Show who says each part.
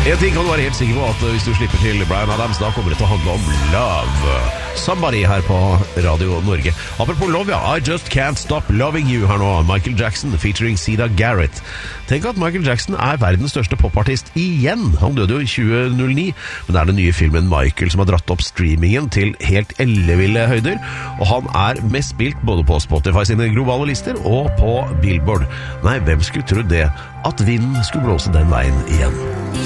Speaker 1: En ting kan du være helt sikker på, at hvis du slipper til Bryan Adams, da kommer det til å handle om Love. Somebody her på Radio Norge. Apropos Love, ja, I Just Can't Stop Loving You her nå. Michael Jackson featuring Sida Garrett. Tenk at Michael Jackson er verdens største popartist igjen. Han døde jo i 2009, men det er den nye filmen Michael som har dratt opp streamingen til helt elleville høyder. Og han er mest spilt både på Spotify sine globale lister og på Billboard. Nei, hvem skulle trodd det? At vinden skulle blåse den veien igjen.